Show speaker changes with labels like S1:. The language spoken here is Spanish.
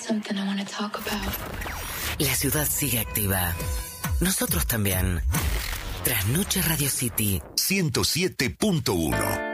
S1: something I want to talk about.
S2: La ciudad sigue activa. Nosotros también. Trasnoche Radio City
S3: 107.1.